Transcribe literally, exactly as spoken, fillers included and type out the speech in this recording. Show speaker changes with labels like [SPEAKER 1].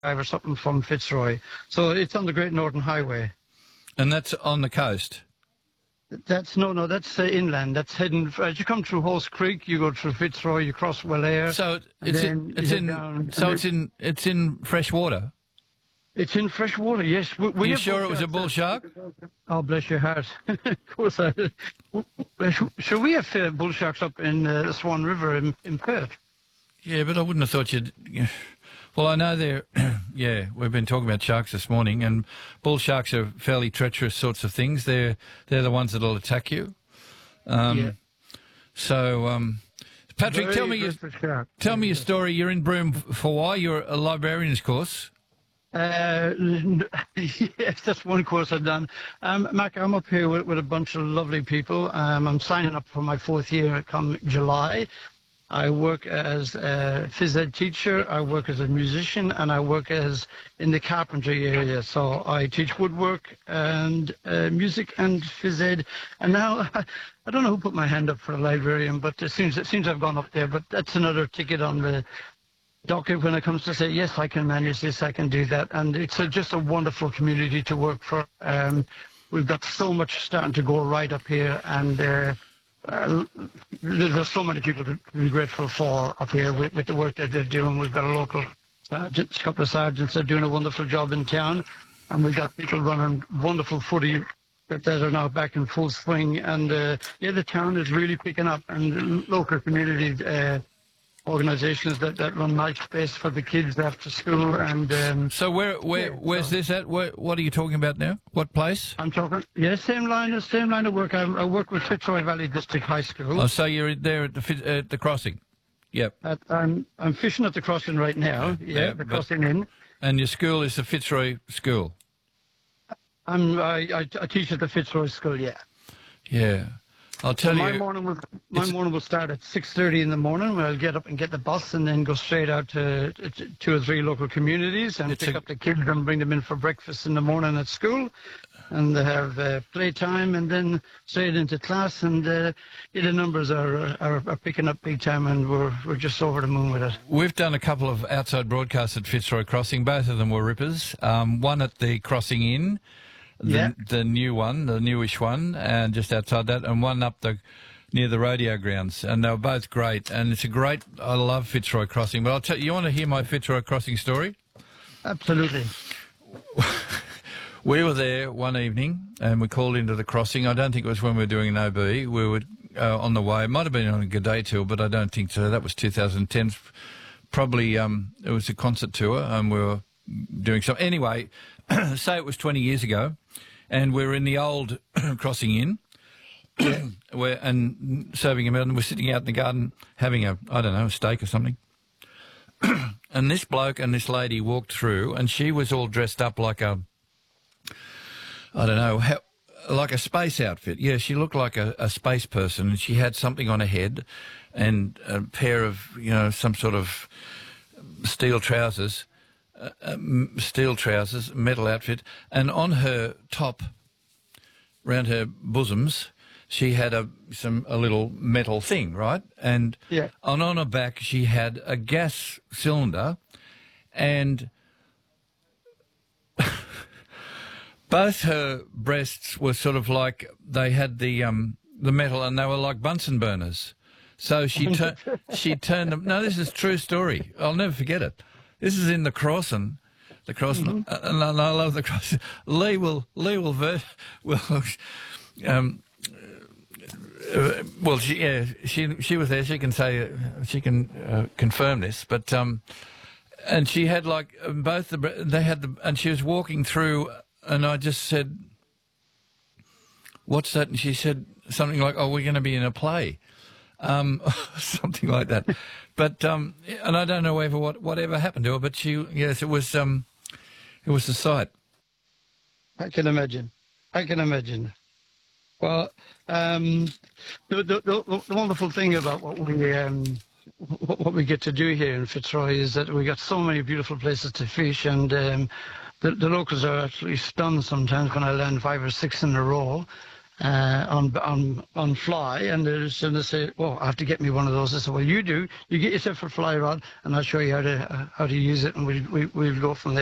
[SPEAKER 1] or something from Fitzroy. So it's on the Great Northern Highway.
[SPEAKER 2] And that's on the coast?
[SPEAKER 1] That's no, no. That's uh, inland. That's heading as you come through Horse Creek. You go through Fitzroy. You cross Welair.
[SPEAKER 2] So it's in, it's in.
[SPEAKER 1] Down,
[SPEAKER 2] so it's in. It's in fresh water.
[SPEAKER 1] It's in fresh water. Yes. We, we
[SPEAKER 2] you sure it was a bull shark?
[SPEAKER 1] Oh, bless your heart. Of course. I, sure, we have uh, bull sharks up in uh, the Swan River in, in Perth.
[SPEAKER 2] Yeah, but I wouldn't have thought you'd. Well, I know they're. Yeah, we've been talking about sharks this morning, and bull sharks are fairly treacherous sorts of things. They're they're the ones that'll attack you. Um, yeah. So, um, Patrick, Very tell me your tell yeah. me your story. You're in Broome for why? You're a librarian's course.
[SPEAKER 1] Uh, yes, that's one course I've done. Um, Mac, I'm up here with, with a bunch of lovely people. Um, I'm signing up for my fourth year come July. I work as a phys ed teacher, I work as a musician, and I work as in the carpentry area. So I teach woodwork and uh, music and phys ed. And now, I don't know who put my hand up for a librarian, but it seems, it seems I've gone up there. But that's another ticket on the docket when it comes to say, yes, I can manage this, I can do that. And it's a, just a wonderful community to work for. Um, we've got so much starting to go right up here, and uh, Uh, there's so many people to be grateful for up here with, with the work that they're doing. We've got a local sergeant, a couple of sergeants that are doing a wonderful job in town, and we've got people running wonderful footy that, that are now back in full swing. And uh, yeah, the town is really picking up, and local community uh, organisations that, that run night space for the kids after school. And um,
[SPEAKER 2] so where where yeah,
[SPEAKER 1] so
[SPEAKER 2] where's this at? Where, what are you talking about now? What place?
[SPEAKER 1] I'm talking. Yeah, same line as same line of work. I, I work with Fitzroy Valley District High School.
[SPEAKER 2] Oh, so you're there at the at the crossing? Yep.
[SPEAKER 1] At, I'm I'm fishing at the crossing right now. Yeah, yeah the crossing in.
[SPEAKER 2] And your school is the Fitzroy School.
[SPEAKER 1] I'm I, I, I teach at the Fitzroy School. Yeah.
[SPEAKER 2] Yeah. I'll tell
[SPEAKER 1] so
[SPEAKER 2] you.
[SPEAKER 1] My morning will my morning will start at six thirty in the morning. Where I'll get up and get the bus, and then go straight out to, to two or three local communities and pick a, up the kids and bring them in for breakfast in the morning at school, and they have uh, playtime, and then straight into class. And uh, yeah, the numbers are, are are picking up big time, and we're we're just over the moon with it.
[SPEAKER 2] We've done a couple of outside broadcasts at Fitzroy Crossing. Both of them were rippers. Um, one at the Crossing Inn. The,
[SPEAKER 1] yeah.
[SPEAKER 2] the new one, the newish one, and just outside that, and one up the near the rodeo grounds, and they were both great. And it's a great. I love Fitzroy Crossing, but I'll tell you. You want to hear my Fitzroy Crossing story?
[SPEAKER 1] Absolutely.
[SPEAKER 2] We were there one evening, and we called into the crossing. I don't think it was when we were doing an O B. We were uh, on the way. It might have been on a G'day tour, but I don't think so. That was two thousand ten. Probably um, it was a concert tour, and we were doing something. Anyway, say it was twenty years ago. And we're in the old Crossing Inn, yeah. we're, and serving a meal, and we're sitting out in the garden having a, I don't know, a steak or something. And this bloke and this lady walked through, and she was all dressed up like a, I don't know, how, like a space outfit. Yeah, she looked like a, a space person, and she had something on her head and a pair of, you know, some sort of steel trousers. Uh, um, steel trousers, metal outfit, and on her top, round her bosoms, she had a some a little metal thing, right? And
[SPEAKER 1] yeah.
[SPEAKER 2] on on her back, she had a gas cylinder, and both her breasts were sort of like they had the um the metal, and they were like Bunsen burners. So she turned she turned them. No, this is a true story. I'll never forget it. This is in the Crossing, the Crossing, mm-hmm. and I love the Crossing. Lee will, Lee will, ver- will, um, uh, well, she, yeah, she, she was there. She can say, uh, she can uh, confirm this. But, um, and she had like both the, they had the, and she was walking through, and I just said, "What's that?" And she said something like, "Oh, we're going to be in a play." Um, something like that. But, um, and I don't know ever what, whatever happened to her, but she, yes, it was, um, it was a sight.
[SPEAKER 1] I can imagine. I can imagine. Well, um, the, the, the, the wonderful thing about what we, um, what we get to do here in Fitzroy is that we got so many beautiful places to fish, and, um, the, the locals are actually stunned sometimes when I land five or six in a row. uh, on on on fly, and as soon as they say, "Well, I have to get me one of those," I said, "Well, you do. You get yourself a fly rod, and I'll show you how to uh, how to use it, and we we we'll go from there."